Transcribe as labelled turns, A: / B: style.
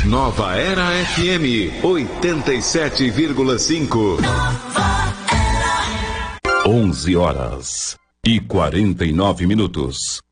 A: Nova Era FM 87,5. 11 horas e 49 minutos.